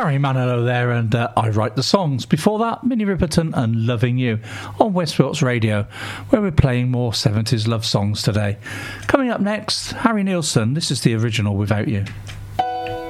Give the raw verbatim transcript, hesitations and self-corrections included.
Barry Manilow there, and uh, I Write the Songs. Before that, Minnie Riperton and Loving You on West Wilts Radio, where we're playing more seventies love songs today. Coming up next, Harry Nilsson. This is the original Without You.